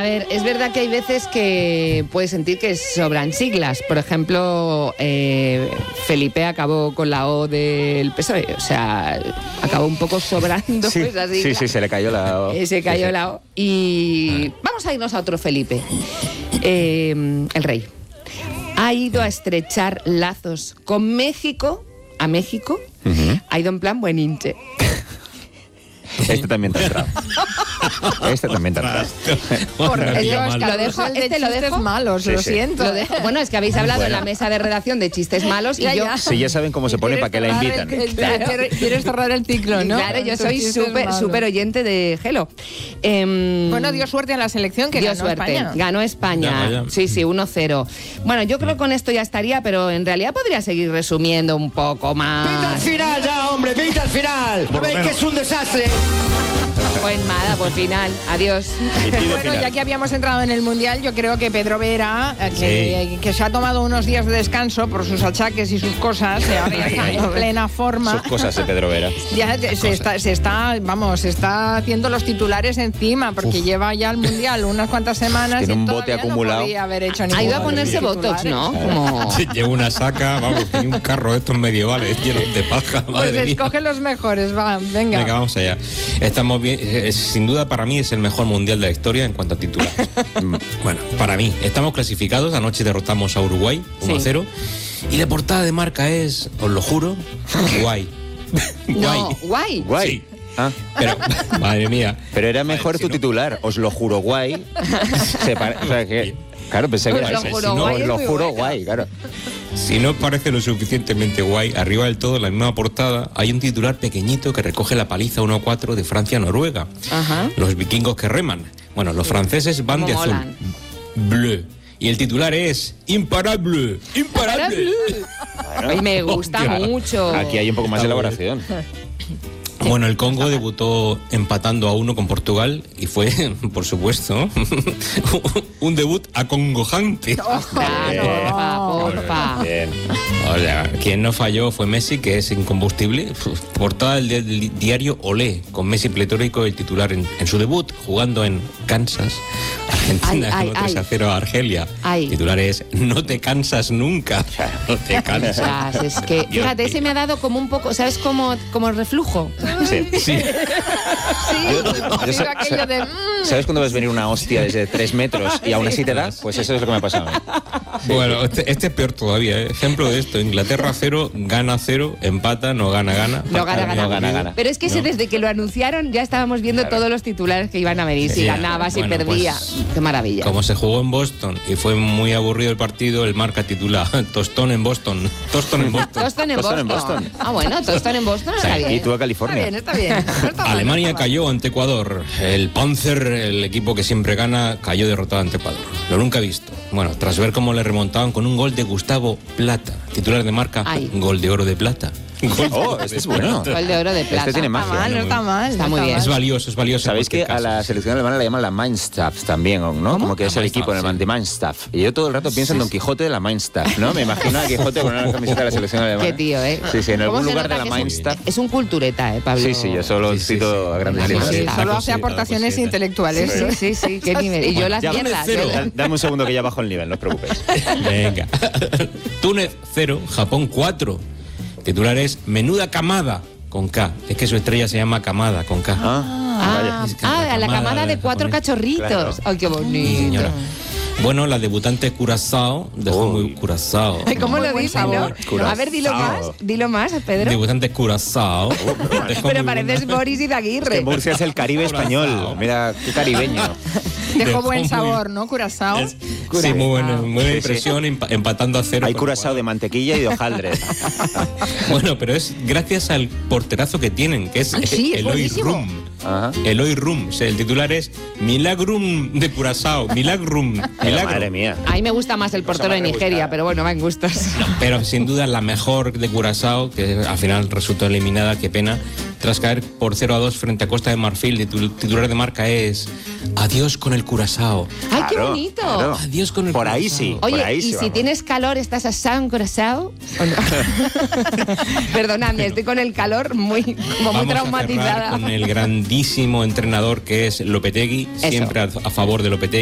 ver, es verdad que hay veces que puedes sentir que sobran siglas. Por ejemplo, Felipe acabó con la O del PSOE. O sea, acabó un poco sobrando esa sigla. Sí, se le cayó la O. Se cayó la O. Y vamos a irnos a otro Felipe. El rey ha ido a estrechar lazos con México, a México. Ha ido en plan buen hinche. Este también te ha entrado. Lo dejo, lo dejo malos, lo siento. Lo dejo. Bueno, es que habéis hablado en la mesa de redacción de chistes malos y yo... Sí, ya saben cómo se pone, para que la invitan. Quieres cerrar el ciclo, ¿no? Claro, yo soy súper oyente de Gelo. Bueno, dio suerte a la selección, que ganó España. Ganó España. Sí, 1-0. Bueno, yo creo que con esto ya estaría, pero en realidad podría seguir resumiendo un poco más. ¡Pinta al final ya, hombre! ¡Pinta al final! ¿No veis que es un desastre? Pues nada, por final. Adiós. Bueno, ya que habíamos entrado en el Mundial, yo creo que Pedro Vera, que se ha tomado unos días de descanso por sus achaques y sus cosas, ahora ya está en plena forma. Sus cosas de Pedro Vera. Ya se está haciendo los titulares encima, porque lleva ya el Mundial unas cuantas semanas. Tiene un bote acumulado. No podía haber hecho ha ido a ponerse botox, ¿no? Como... Lleva una saca, vamos, tiene un carro de estos medievales llenos de paja. Pues escoge los mejores, va, venga. Venga, vamos allá. Estamos bien, sin duda para mí es el mejor mundial de la historia en cuanto a titulares. Bueno, para mí, estamos clasificados, anoche derrotamos a Uruguay 1-0 y la portada de Marca es, os lo juro, guay. No, guay. Sí. Pero, madre mía. Pero era mejor tu titular, os lo juro guay. O sea que, claro, pensé que era os lo juro guay, claro. Si no parece lo suficientemente guay, arriba del todo, en la misma portada, hay un titular pequeñito que recoge la paliza 1-4 de Francia-Noruega. Los vikingos que reman. Bueno, los franceses van de azul. Bleu. Y el titular es imparable. Imparable. Ay, me gusta mucho. Aquí hay un poco más de elaboración. Bueno, el Congo debutó empatando a 1 con Portugal y fue, por supuesto, un debut acongojante. Porfa. Bien. O sea, quien no falló fue Messi, que es incombustible. Portada del diario Olé, con Messi pletórico, el titular en su debut, jugando en Kansas. Argentina ganó 3-0 a Argelia. Titular es, no te cansas nunca. No te cansas. Es que, fíjate, ese me ha dado como un poco, ¿sabes? Como reflujo. Sí. Aquello de... ¿Sabes cuando ves venir una hostia desde 3 metros y aún así te das? Pues eso es lo que me ha pasado a mí. Bueno, este es peor todavía, ¿eh? Ejemplo de esto: Inglaterra 0, gana 0, empata, no gana. No gana. Pero es que desde que lo anunciaron ya estábamos viendo todos los titulares que iban a venir. Si ganaba, si perdía. Pues, qué maravilla. Como se jugó en Boston y fue muy aburrido el partido, el Marca titula Tostón en Boston. Tostón en Boston. Ah, bueno, Tostón en Boston está bien. Y tú a California. Está bien. Alemania cayó ante Ecuador. El Panzer, el equipo que siempre gana, cayó derrotado ante Ecuador. Lo nunca visto. Bueno, tras ver cómo le remontaban con un gol de Gustavo Plata, titular de Marca, gol de oro de plata. Este es bueno. Gol de oro de plata. Este tiene magia. No está mal. Está muy bien. Es valioso. Sabéis que a la selección alemana la llaman la Mainstaff también, ¿no? ¿Cómo? Como que es el equipo de Mainstaff. Y yo todo el rato pienso en Don Quijote de la Mainstaff, ¿no? Me imagino a Quijote con una camiseta de la selección alemana. Qué tío, ¿eh? Sí, en algún lugar de la Mainstaff. Es un cultureta, Pablo. Sí, yo solo cito a grandes líneas. Solo hace aportaciones intelectuales. Sí, qué nivel. Y yo las mierdas. Dame un segundo que ya bajo el nivel, no os preocupéis. Venga. Túnez 0, Japón 4. Titular es menuda camada, con K. Es que su estrella se llama Kamada, con K. A la camada de 4 cachorritos. Claro. Ay, qué bonito. Señora. Bueno, la debutante Curazao dejó muy Curazao. Ay, ¿cómo lo dice, no? A ver, dilo más, Pedro. Debutante Curazao. Pero pareces Boris Izaguirre. Que Murcia es el Caribe español. Mira, qué caribeño. Dejó buen sabor, ¿no? Curazao. Sí, muy buena impresión, empatando a 0. Hay Curazao de mantequilla y de hojaldre. Bueno, pero es gracias al porterazo que tienen, que es Eloy Rum. Eloy Rum. El titular es Milagrum de Curazao. Milagrum. Madre mía. A mí me gusta más el portero de Nigeria, pero bueno, va en gustos. No, pero sin duda la mejor de Curazao, que al final resultó eliminada, qué pena, tras caer por 0-2 frente a Costa de Marfil. Titular de Marca es adiós con el Curazao. ¡Ay, qué bonito! Claro. Adiós con el Por Curazao. ahí sí. Oye, por ahí ¿y sí, si vamos. tienes calor, estás asado en Curazao? ¿O no? Perdonadme, estoy con el calor muy traumatizada. Con el grandísimo entrenador que es Lopetegui, siempre a favor de Lopetegui.